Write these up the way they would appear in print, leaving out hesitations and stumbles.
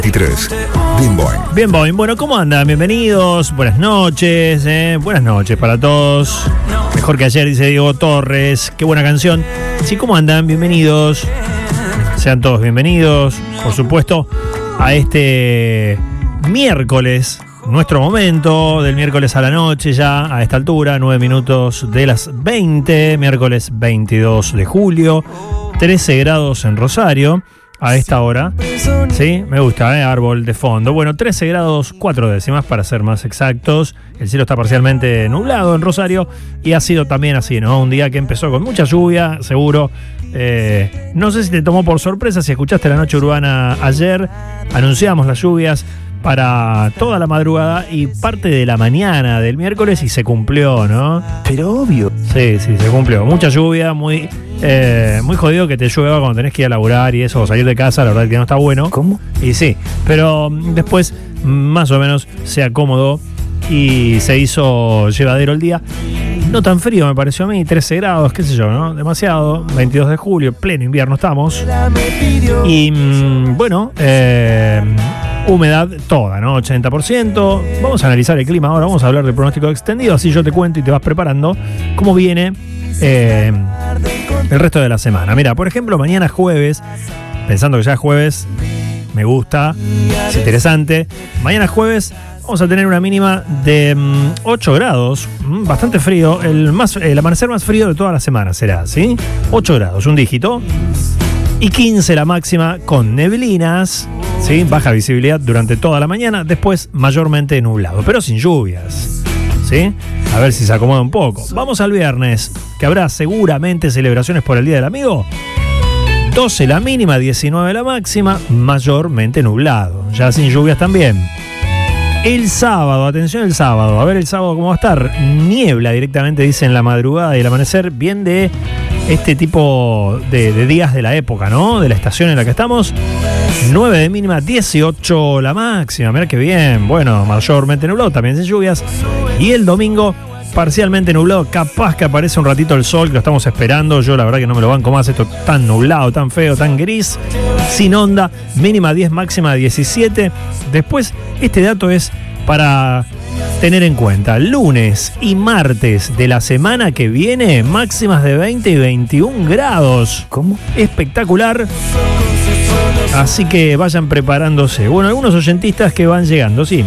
23. Bien Boing. Bien Boing. Bueno, ¿cómo andan? Bienvenidos. Buenas noches. Buenas noches para todos. Mejor que ayer, dice Diego Torres. Qué buena canción. Sí, ¿cómo andan? Bienvenidos. Sean todos bienvenidos, por supuesto, a este miércoles. Nuestro momento del miércoles a la noche, ya a esta altura, 9 minutos de las 20, miércoles 22 de julio, 13 grados en Rosario a esta hora. Sí, me gusta, árbol de fondo. Bueno, 13 grados 4 décimas para ser más exactos. El cielo está parcialmente nublado en Rosario y ha sido también así, ¿no? Un día que empezó con mucha lluvia, seguro. No sé si te tomó por sorpresa, si escuchaste La Noche Urbana ayer, anunciamos las lluvias para toda la madrugada y parte de la mañana del miércoles y se cumplió, ¿no? Pero obvio. Sí, se cumplió. Mucha lluvia, muy jodido que te llueva cuando tenés que ir a laburar y eso, o salir de casa, la verdad que no está bueno. ¿Cómo? Y sí, pero después más o menos se acomodó y se hizo llevadero el día. No tan frío me pareció a mí, 13 grados, qué sé yo, ¿no? Demasiado, 22 de julio, pleno invierno estamos. Y bueno, humedad toda, ¿no? 80%. Vamos a analizar el clima ahora, vamos a hablar del pronóstico extendido, así yo te cuento y te vas preparando cómo viene el resto de la semana. Mira, por ejemplo, mañana jueves, pensando que ya es jueves, me gusta, es interesante. Mañana jueves vamos a tener una mínima de 8 grados, bastante frío, el amanecer más frío de toda la semana será, ¿sí? 8 grados, un dígito. Y 15 la máxima con neblinas, ¿sí? Baja visibilidad durante toda la mañana, después mayormente nublado, pero sin lluvias, ¿sí? A ver si se acomoda un poco. Vamos al viernes, que habrá seguramente celebraciones por el Día del Amigo. 12 la mínima, 19 la máxima, mayormente nublado, ya sin lluvias también. El sábado, atención el sábado, a ver el sábado cómo va a estar. Niebla directamente, dice, en la madrugada y el amanecer, bien de este tipo de días de la época, ¿no? De la estación en la que estamos. 9 de mínima, 18 la máxima, mirá qué bien. Bueno, mayormente nublado, también sin lluvias. Y el domingo, parcialmente nublado, capaz que aparece un ratito el sol, que lo estamos esperando. Yo la verdad que no me lo banco más, esto tan nublado, tan feo, tan gris, sin onda, mínima 10, máxima 17. Después, este dato es para tener en cuenta. Lunes y martes de la semana que viene, máximas de 20 y 21 grados. ¿Cómo? Espectacular. Así que vayan preparándose. Bueno, algunos oyentistas que van llegando, sí.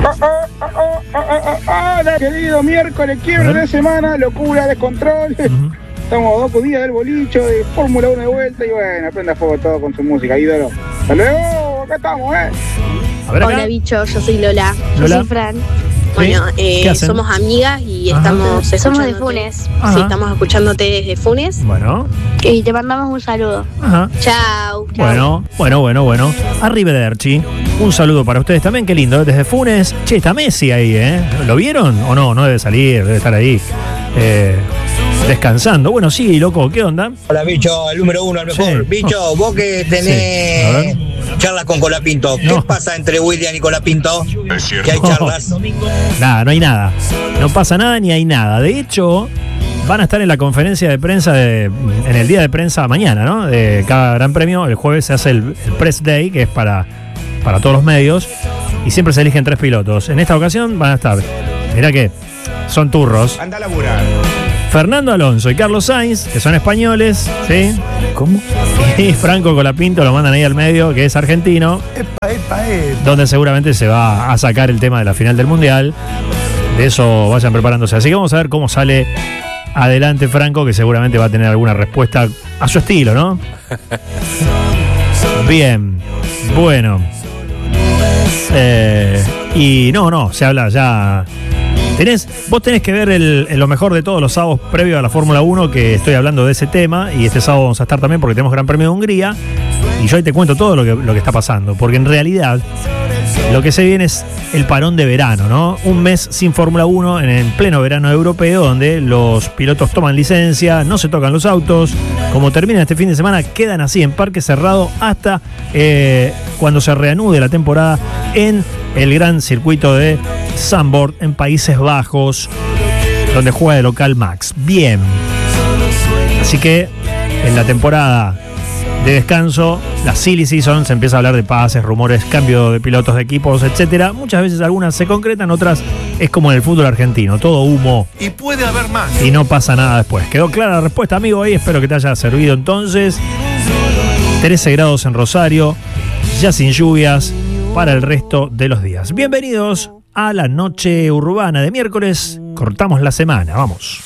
Hola, querido miércoles, quiebre de semana, locura, descontrol. Estamos a 2 días del bolicho, de Fórmula 1 de vuelta y bueno, prenda fuego todo con su música, ídolo. Hasta luego, acá estamos, A ver acá. Hola, bicho, yo soy Lola. Lola. Yo soy Fran. Bueno, somos amigas y somos de Funes. Ajá. Sí, estamos escuchándote desde Funes. Bueno. Y te mandamos un saludo. Ajá. Chao. Bueno. Arrivederci. Un saludo para ustedes también, qué lindo, desde Funes. Che, está Messi ahí, ¿eh? ¿Lo vieron o no? No debe salir, debe estar ahí descansando. Bueno, sí, loco, ¿qué onda? Hola, bicho, el número uno, el mejor. Sí. Bicho, vos que tenés charlas con Colapinto, ¿qué pasa entre William y Colapinto? ¿Que hay charlas? Nada, no hay nada. No pasa nada ni hay nada. De hecho, van a estar en la conferencia de prensa en el día de prensa mañana, ¿no? De cada gran premio. El jueves se hace el Press Day, que es para todos los medios, y siempre se eligen 3 pilotos. En esta ocasión van a estar, mirá que son turros. Anda a laburar. Fernando Alonso y Carlos Sainz, que son españoles, ¿sí? ¿Cómo? Y Franco Colapinto lo mandan ahí al medio, que es argentino, donde seguramente se va a sacar el tema de la final del Mundial. De eso vayan preparándose. Así que vamos a ver cómo sale adelante Franco, que seguramente va a tener alguna respuesta a su estilo, ¿no? Bien, bueno. Y no, se habla ya. Vos tenés que ver lo mejor de todos los sábados previo a la Fórmula 1, que estoy hablando de ese tema, y este sábado vamos a estar también porque tenemos Gran Premio de Hungría, y yo ahí te cuento todo lo que está pasando, porque en realidad lo que se viene es el parón de verano, ¿no? Un mes sin Fórmula 1 en el pleno verano europeo, donde los pilotos toman licencia, no se tocan los autos. Como termina este fin de semana, quedan así en parque cerrado hasta cuando se reanude la temporada en el gran circuito de Zandvoort en Países Bajos, donde juega de local Max. Bien. Así que en la temporada de descanso, la silly season, se empieza a hablar de pases, rumores, cambio de pilotos de equipos, etcétera. Muchas veces algunas se concretan, otras es como en el fútbol argentino, todo humo. Y puede haber más. Y no pasa nada después. Quedó clara la respuesta, amigo, ahí espero que te haya servido entonces. 13 grados en Rosario, ya sin lluvias para el resto de los días. Bienvenidos a la noche urbana de miércoles. Cortamos la semana, vamos.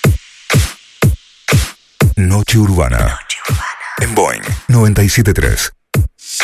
Noche Urbana. En Boeing 97.3.